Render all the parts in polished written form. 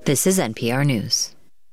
This is NPR News.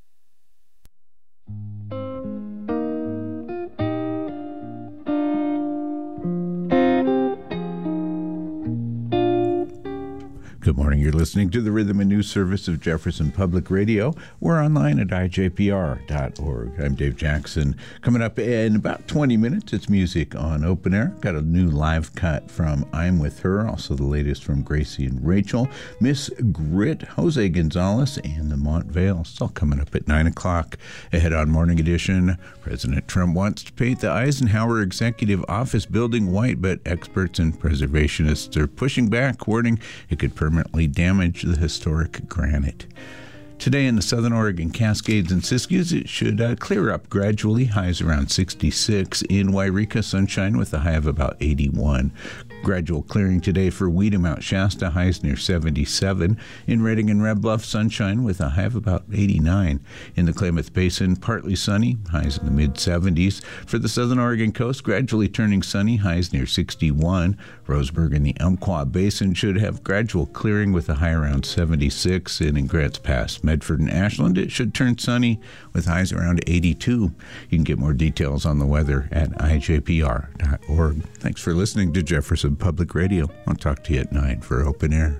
Good morning. You're listening to the Rhythm and News Service of Jefferson Public Radio. We're online at ijpr.org. I'm Dave Jackson. Coming up in about 20 minutes, it's music on Open Air. Got a new live cut from I'm With Her, also the latest from Gracie and Rachel, Miss Grit, Jose Gonzalez, and the Montvale. It's all coming up at 9 o'clock. Ahead on Morning Edition, President Trump wants to paint the Eisenhower Executive Office building white, but experts and preservationists are pushing back, warning it could permanently damage the historic granite. Today in the Southern Oregon Cascades and Siskiyous, it should clear up gradually. Highs around 66. In Wairika, sunshine with a high of about 81. Gradual clearing today for Weeda, Mount Shasta, highs near 77. In Redding and Red Bluff, sunshine with a high of about 89. In the Klamath Basin, partly sunny, highs in the mid-70s. For the Southern Oregon coast, gradually turning sunny, highs near 61. Roseburg and the Umpqua Basin should have gradual clearing with a high around 76. And in Grants Pass, Medford and Ashland, it should turn sunny with highs around 82. You can get more details on the weather at ijpr.org. Thanks for listening to Jefferson Public Radio. I'll talk to you at 9 for Open Air.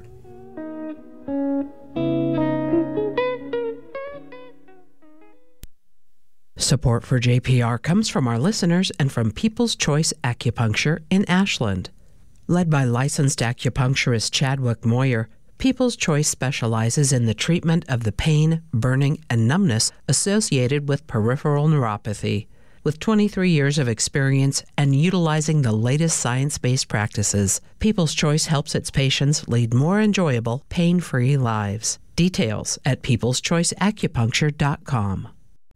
Support for JPR comes from our listeners and from People's Choice Acupuncture in Ashland. Led by licensed acupuncturist Chadwick Moyer, People's Choice specializes in the treatment of the pain, burning, and numbness associated with peripheral neuropathy. With 23 years of experience and utilizing the latest science-based practices, People's Choice helps its patients lead more enjoyable, pain-free lives. Details at peopleschoiceacupuncture.com.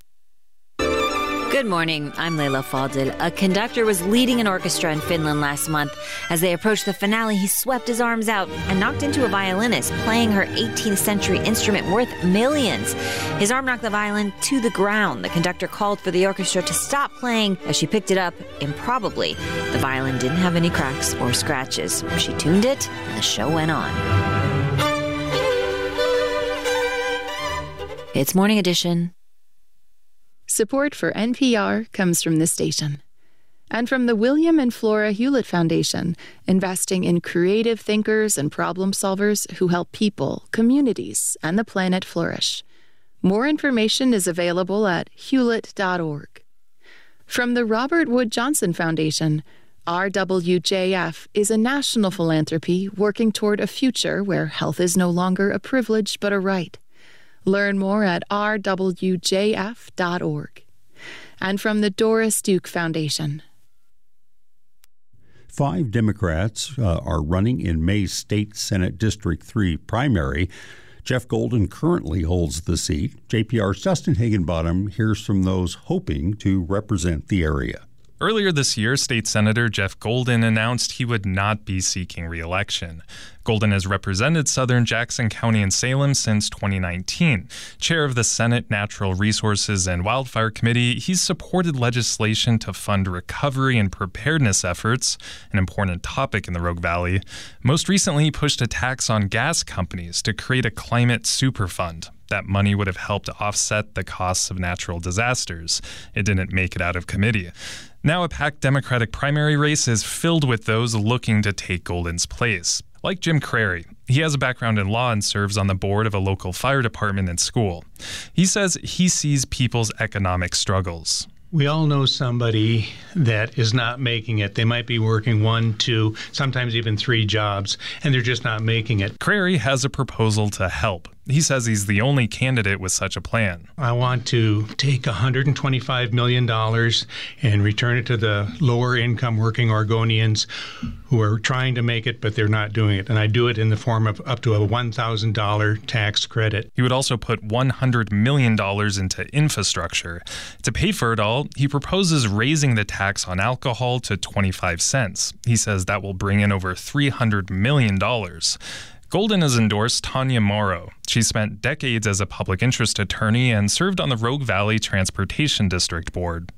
Good morning. I'm Leila Fadil. A conductor was leading an orchestra in Finland last month. As they approached the finale, he swept his arms out and knocked into a violinist playing her 18th century instrument worth millions. His arm knocked the violin to the ground. The conductor called for the orchestra to stop playing. As she picked it up, improbably, the violin didn't have any cracks or scratches. She tuned it, and the show went on. It's Morning Edition. Support for NPR comes from this station and from the William and Flora Hewlett Foundation, investing in creative thinkers and problem solvers who help people, communities, and the planet flourish. More information is available at hewlett.org. From the Robert Wood Johnson Foundation, RWJF is a national philanthropy working toward a future where health is no longer a privilege but a right. Learn more at rwjf.org. And from the Doris Duke Foundation. 5 Democrats are running in May's State Senate District 3 primary. Jeff Golden currently holds the seat. JPR's Justin Higginbottom hears from those hoping to represent the area. Earlier this year, State Senator Jeff Golden announced he would not be seeking re-election. Golden has represented southern Jackson County and Salem since 2019. Chair of the Senate Natural Resources and Wildfire Committee, he's supported legislation to fund recovery and preparedness efforts, an important topic in the Rogue Valley. Most recently, he pushed a tax on gas companies to create a climate superfund. That money would have helped offset the costs of natural disasters. It didn't make it out of committee. Now a packed Democratic primary race is filled with those looking to take Golden's place. Like Jim Crary, he has a background in law and serves on the board of a local fire department and school. He says he sees people's economic struggles. We all know somebody that is not making it. They might be working 1, 2, sometimes even 3 jobs, and they're just not making it. Crary has a proposal to help. He says he's the only candidate with such a plan. I want to take $125 million and return it to the lower income working Oregonians who are trying to make it, but they're not doing it. And I do it in the form of up to a $1,000 tax credit. He would also put $100 million into infrastructure. To pay for it all, he proposes raising the tax on alcohol to 25 cents. He says that will bring in over $300 million. Golden has endorsed Tanya Morrow. She spent decades as a public interest attorney and served on the Rogue Valley Transportation District Board.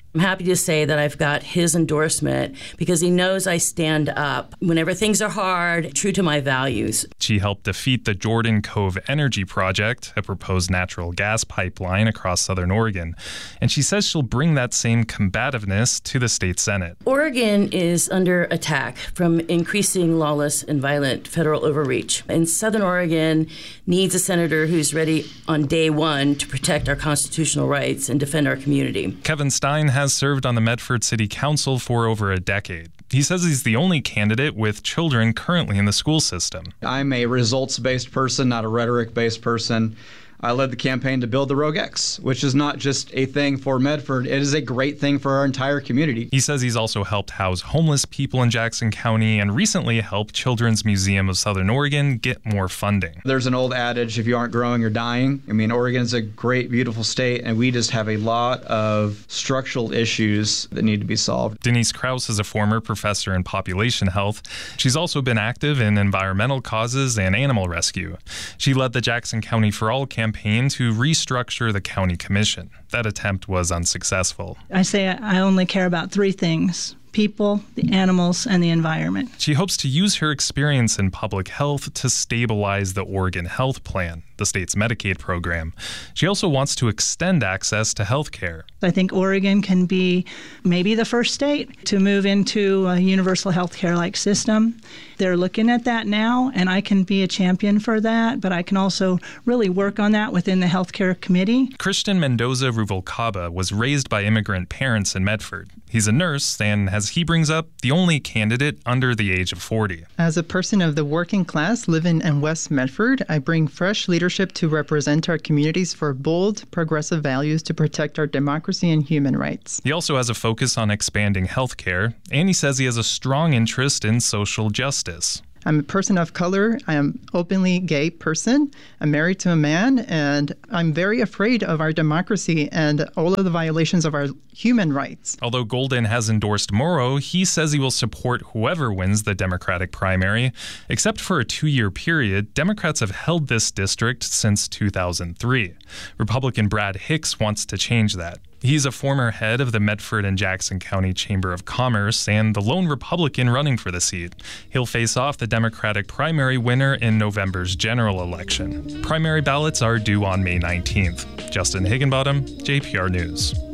I'm happy to say that I've got his endorsement because he knows I stand up whenever things are hard, true to my values. She helped defeat the Jordan Cove Energy Project, a proposed natural gas pipeline across southern Oregon. And she says she'll bring that same combativeness to the state Senate. Oregon is under attack from increasing lawless and violent federal overreach. And southern Oregon needs a senator who's ready on day one to protect our constitutional rights and defend our community. Kevin Stein has served on the Medford City Council for over a decade. He says he's the only candidate with children currently in the school system. I'm a results-based person, not a rhetoric-based person. I led the campaign to build the Rogue X, which is not just a thing for Medford. It is a great thing for our entire community. He says he's also helped house homeless people in Jackson County and recently helped Children's Museum of Southern Oregon get more funding. There's an old adage, if you aren't growing, you're dying. I mean, Oregon's a great, beautiful state, and we just have a lot of structural issues that need to be solved. Denise Krause is a former professor in population health. She's also been active in environmental causes and animal rescue. She led the Jackson County for All campaign to restructure the county commission. That attempt was unsuccessful. I say I only care about three things: people, the animals, and the environment. She hopes to use her experience in public health to stabilize the Oregon Health Plan, the state's Medicaid program. She also wants to extend access to health care. I think Oregon can be maybe the first state to move into a universal health care-like system. They're looking at that now, and I can be a champion for that, but I can also really work on that within the healthcare committee. Christian Mendoza Ruvalcaba was raised by immigrant parents in Medford. He's a nurse and, as he brings up, the only candidate under the age of 40. As a person of the working class living in West Medford, I bring fresh leadership to represent our communities for bold, progressive values to protect our democracy and human rights. He also has a focus on expanding health care, and he says he has a strong interest in social justice. I'm a person of color. I am an openly gay person. I'm married to a man, and I'm very afraid of our democracy and all of the violations of our human rights. Although Golden has endorsed Morrow, he says he will support whoever wins the Democratic primary. Except for a 2-year period, Democrats have held this district since 2003. Republican Brad Hicks wants to change that. He's a former head of the Medford and Jackson County Chamber of Commerce and the lone Republican running for the seat. He'll face off the Democratic primary winner in November's general election. Primary ballots are due on May 19th. Justin Higginbottom, JPR News.